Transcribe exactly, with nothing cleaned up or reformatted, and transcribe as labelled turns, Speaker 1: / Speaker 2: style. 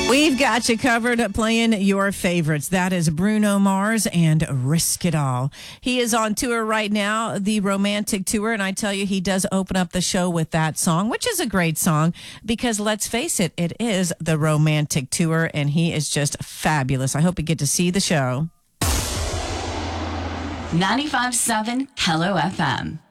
Speaker 1: We've got you covered playing your favorites. That is Bruno Mars and Risk It All. He is on tour right now, the Romantic Tour, and I tell you, he does open up the show with that song, which is a great song because let's face it, it is the Romantic Tour, and he is just fabulous. I hope you get to see the show.
Speaker 2: ninety-five point seven Hello F M.